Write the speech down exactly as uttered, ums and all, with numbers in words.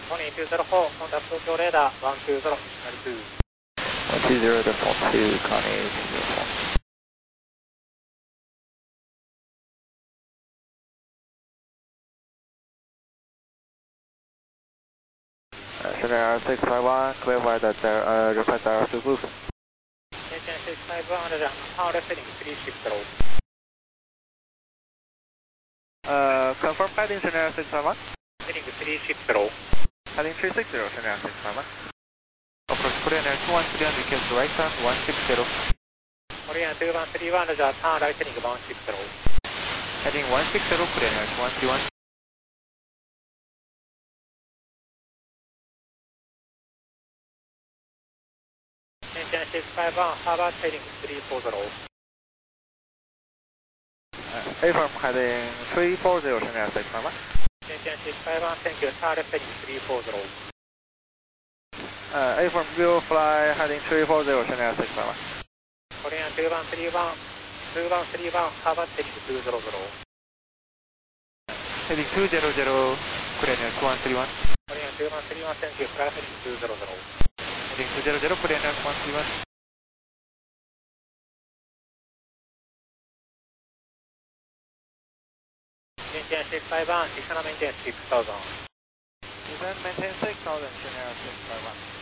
Morning two zero four, contact Tokyo radar one two zero, signal two. one two zero to four two, Connie two zero four. Center six five one, clear by the uh, request R two group. Center six five one, power heading three six zero. Uh, confirm heading Center six five one. Heading three six zero. Heading three six zero, Center six five one. Approach Korean Air two one three one, request right turn one six zero. Korean two one three one, turn right heading one six zero. Heading one six zero, Korean Air two one three one. Center six five one, Harvard heading three four zero. Uh, affirm heading three four zero, Center six five one. Center six five one, thank you, Harvard heading three four zero. Uh, affirm will fly heading three four zero, Center six five one. Korean two one three one, two one three one, Harvard heading two zero zero. Heading two zero zero, Korean Air two one three one. Korean two one three one, thank you, fly heading two zero zero. Heading two zero zero, Korean Air two one three one. Center six five one, descend maintain six thousand. Descend maintain six thousand, Center six five one.